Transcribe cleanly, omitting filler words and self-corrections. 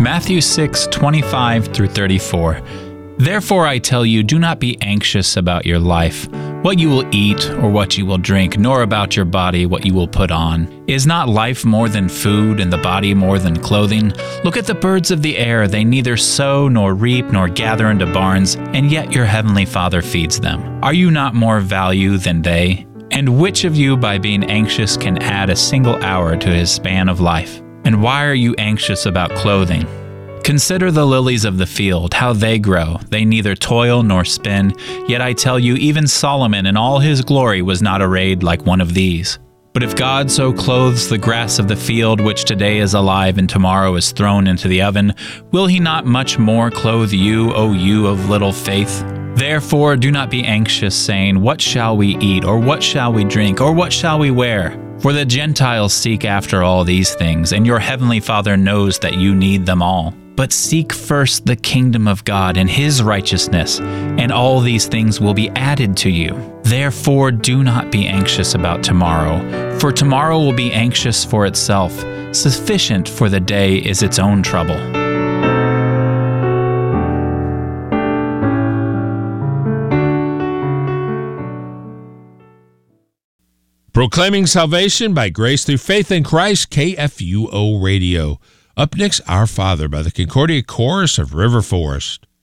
Matthew 6:25 through 34. Therefore I tell you, do not be anxious about your life, what you will eat or what you will drink, nor about your body, what you will put on. Is not life more than food, and the body more than clothing? Look at the birds of the air. They neither sow nor reap nor gather into barns, and yet your heavenly Father feeds them. Are you not more value than they? And which of you, by being anxious, can add a single hour to his span of life? And why are you anxious about clothing? Consider the lilies of the field, how they grow. They neither toil nor spin. Yet I tell you, even Solomon in all his glory was not arrayed like one of these. But if God so clothes the grass of the field, which today is alive and tomorrow is thrown into the oven, will he not much more clothe you, O you of little faith? Therefore do not be anxious, saying, what shall we eat, or what shall we drink, or what shall we wear? For the Gentiles seek after all these things, and your heavenly Father knows that you need them all. But seek first the kingdom of God and his righteousness, and all these things will be added to you. Therefore do not be anxious about tomorrow, for tomorrow will be anxious for itself. Sufficient for the day is its own trouble. Proclaiming salvation by grace through faith in Christ, KFUO Radio. Up next, Our Father by the Concordia Chorus of River Forest.